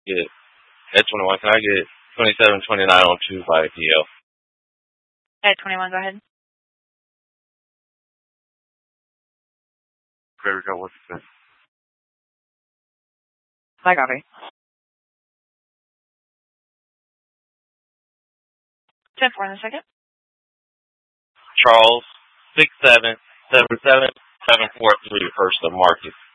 get at 21? Can I get 27-29 on 2 by DL? At 21, go ahead. There we go. What's it? I copy. 10-4 in a second. Charles, 6-7-7-7-7-4-3, first of Marcus.